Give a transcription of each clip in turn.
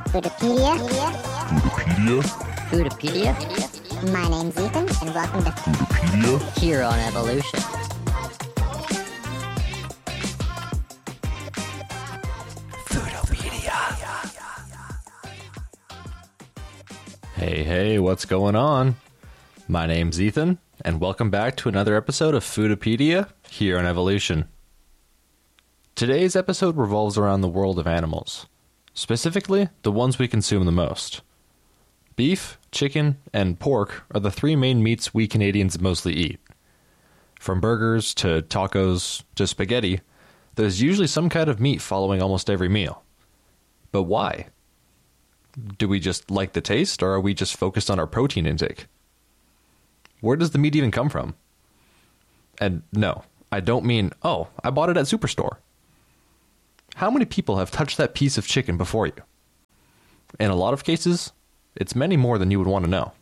Foodipedia. Foodipedia? My name's Ethan, and welcome to Foodipedia? Here on Evolution. Hey, what's going on? My name's Ethan, and welcome back to another episode of Foodipedia here on Evolution. Today's episode revolves around the world of animals, specifically the ones we consume the most. Beef, chicken, and pork are the three main meats we Canadians mostly eat. From burgers to tacos to spaghetti, there's usually some kind of meat following almost every meal. But why? Do we just like the taste, or are we just focused on our protein intake? Where does the meat even come from? And no, I don't mean, oh, I bought it at Superstore. How many people have touched that piece of chicken before you? In a lot of cases, it's many more than you would want to know.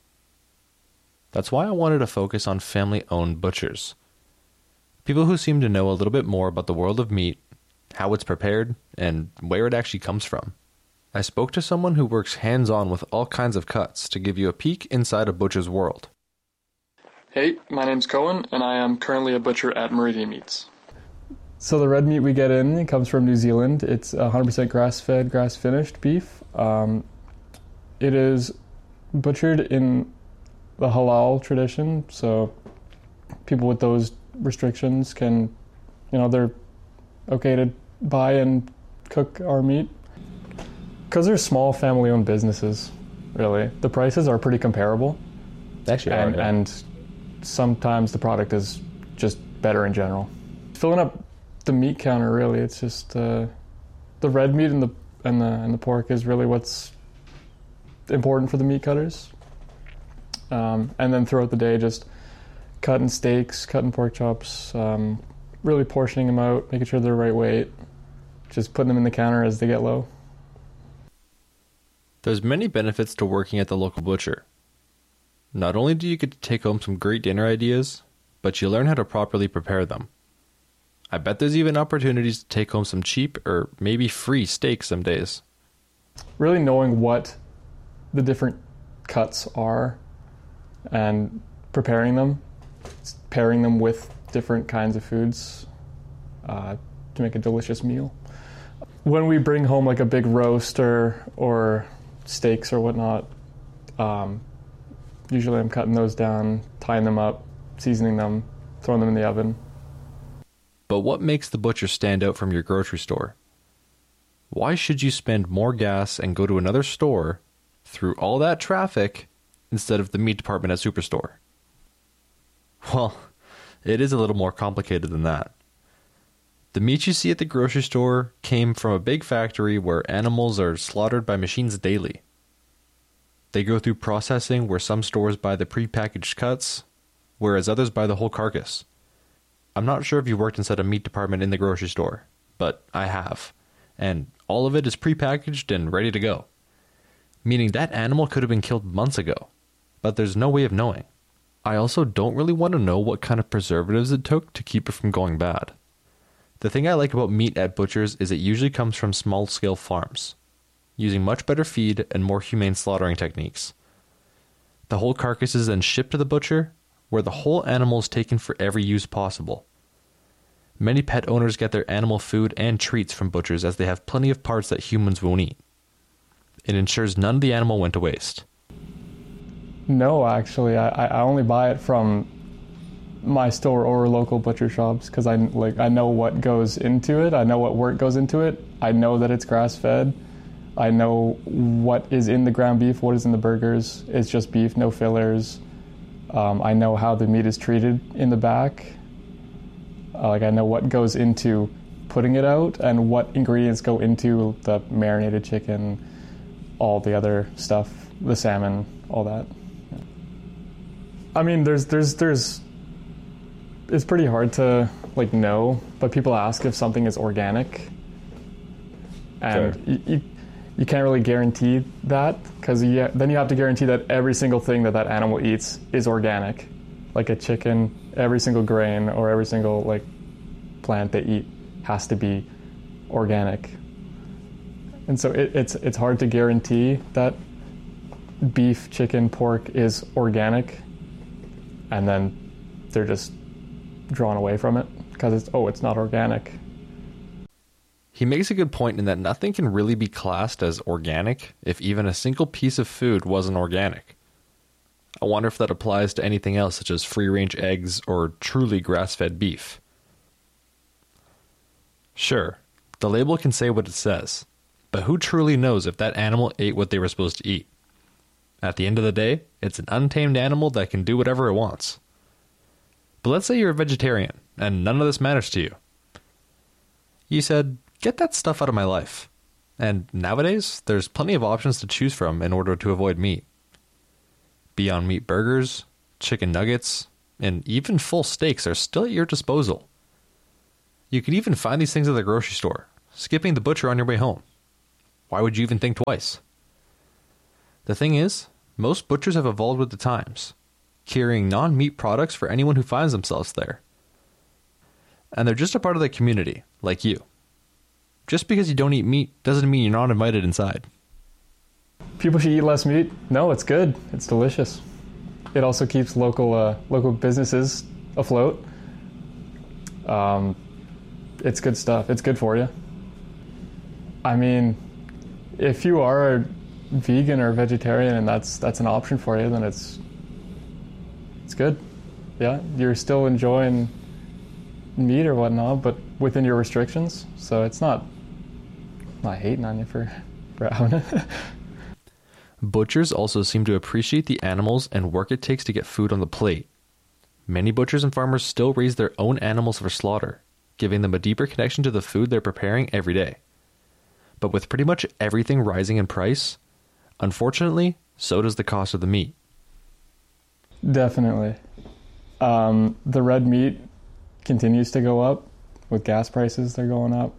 That's why I wanted to focus on family-owned butchers. People who seem to know a little bit more about the world of meat, how it's prepared, and where it actually comes from. I spoke to someone who works hands-on with all kinds of cuts to give you a peek inside a butcher's world. Hey, my name's Cohen, and I am currently a butcher at Meridian Meats. So the red meat we get in, it comes from New Zealand. It's 100% grass-fed, grass-finished beef. It is butchered in the halal tradition, so people with those restrictions can, they're okay to buy and cook our meat. Because they're small family-owned businesses, really. The prices are pretty comparable. Actually, and sometimes the product is just better in general. Filling up the meat counter, really, it's just the red meat and the pork is really what's important for the meat cutters. And then throughout the day, just cutting steaks, cutting pork chops, really portioning them out, making sure they're the right weight, just putting them in the counter as they get low. There's many benefits to working at the local butcher. Not only do you get to take home some great dinner ideas, but you learn how to properly prepare them. I bet there's even opportunities to take home some cheap or maybe free steak some days. Really knowing what the different cuts are and preparing them, pairing them with different kinds of foods to make a delicious meal. When we bring home like a big roast or steaks or whatnot, usually I'm cutting those down, tying them up, seasoning them, throwing them in the oven. But what makes the butcher stand out from your grocery store? Why should you spend more gas and go to another store through all that traffic instead of the meat department at Superstore? Well, it is a little more complicated than that. The meat you see at the grocery store came from a big factory where animals are slaughtered by machines daily. They go through processing where some stores buy the prepackaged cuts, whereas others buy the whole carcass. I'm not sure if you worked inside a meat department in the grocery store, but I have, and all of it is prepackaged and ready to go. Meaning that animal could have been killed months ago, but there's no way of knowing. I also don't really want to know what kind of preservatives it took to keep it from going bad. The thing I like about meat at butchers is it usually comes from small-scale farms, using much better feed and more humane slaughtering techniques. The whole carcass is then shipped to the butcher, where the whole animal is taken for every use possible. Many pet owners get their animal food and treats from butchers as they have plenty of parts that humans won't eat. It ensures none of the animal went to waste. No, actually, I only buy it from my store or local butcher shops because I know what goes into it. I know what work goes into it. I know that it's grass-fed. I know what is in the ground beef, what is in the burgers. It's just beef, no fillers. I know how the meat is treated in the back. I know what goes into putting it out and what ingredients go into the marinated chicken, all the other stuff, the salmon, all that. I mean, there's it's pretty hard to know, but people ask if something is organic, and sure. You can't really guarantee that because then you have to guarantee that every single thing that animal eats is organic, like a chicken. Every single grain or every single plant they eat has to be organic. And so it's hard to guarantee that beef, chicken, pork is organic, and then they're just drawn away from it because it's not organic. He makes a good point in that nothing can really be classed as organic if even a single piece of food wasn't organic. I wonder if that applies to anything else, such as free-range eggs or truly grass-fed beef. Sure, the label can say what it says, but who truly knows if that animal ate what they were supposed to eat? At the end of the day, it's an untamed animal that can do whatever it wants. But let's say you're a vegetarian, and none of this matters to you. You said, get that stuff out of my life. And nowadays, there's plenty of options to choose from in order to avoid meat. Beyond Meat burgers, chicken nuggets, and even full steaks are still at your disposal. You could even find these things at the grocery store, skipping the butcher on your way home. Why would you even think twice? The thing is, most butchers have evolved with the times, carrying non-meat products for anyone who finds themselves there. And they're just a part of the community, like you. Just because you don't eat meat doesn't mean you're not invited inside. People should eat less meat? No, it's good. It's delicious. It also keeps local businesses afloat. It's good stuff. It's good for you. I mean, if you are a vegan or vegetarian and that's an option for you, then it's good. Yeah, you're still enjoying meat or whatnot, but within your restrictions. So it's not hating on you for having it. Butchers also seem to appreciate the animals and work it takes to get food on the plate. Many butchers and farmers still raise their own animals for slaughter, giving them a deeper connection to the food they're preparing every day. But with pretty much everything rising in price, unfortunately, so does the cost of the meat. Definitely. The red meat continues to go up. With gas prices, they're going up.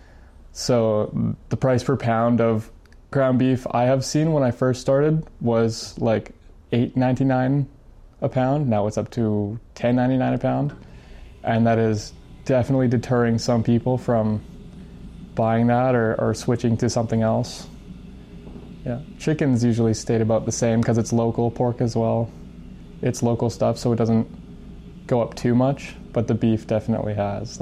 So the price per pound of ground beef I have seen when I first started was like $8.99 a pound. Now it's up to $10.99 a pound. And that is definitely deterring some people from buying that or switching to something else. Yeah, chickens usually stayed about the same because it's local. Pork as well. It's local stuff, so it doesn't go up too much, but the beef definitely has.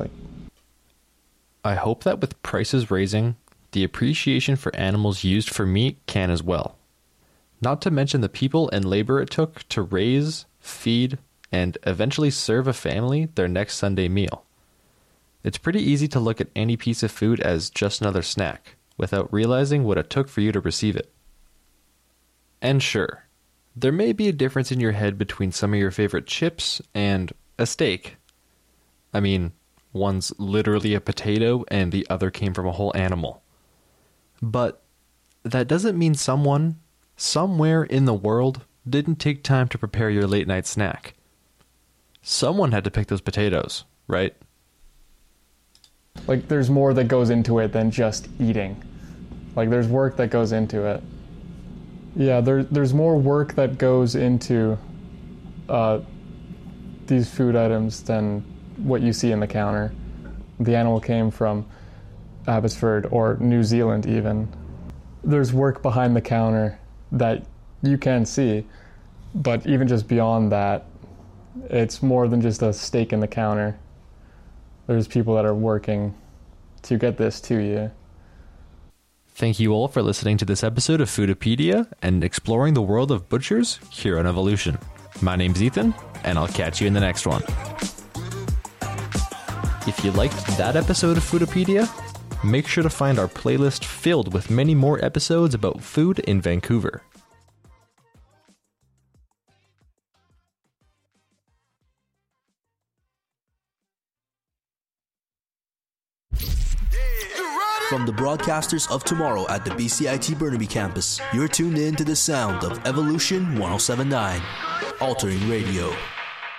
I hope that with prices raising, the appreciation for animals used for meat can as well. Not to mention the people and labor it took to raise, feed, and eventually serve a family their next Sunday meal. It's pretty easy to look at any piece of food as just another snack, without realizing what it took for you to receive it. And sure, there may be a difference in your head between some of your favorite chips and a steak. I mean, one's literally a potato and the other came from a whole animal. But that doesn't mean someone, somewhere in the world, didn't take time to prepare your late night snack. Someone had to pick those potatoes, right? There's more that goes into it than just eating. There's work that goes into it. Yeah, there's more work that goes into these food items than what you see in the counter. The animal came from Abbotsford or New Zealand even. There's work behind the counter that you can see, but even just beyond that, it's more than just a steak in the counter. There's people that are working to get this to you. Thank you all for listening to this episode of Foodipedia and exploring the world of butchers here on Evolution. My name's Ethan, and I'll catch you in the next one. If you liked that episode of Foodipedia, make sure to find our playlist filled with many more episodes about food in Vancouver. From the broadcasters of tomorrow at the BCIT Burnaby campus, you're tuned in to the sound of Evolution 1079, altering radio.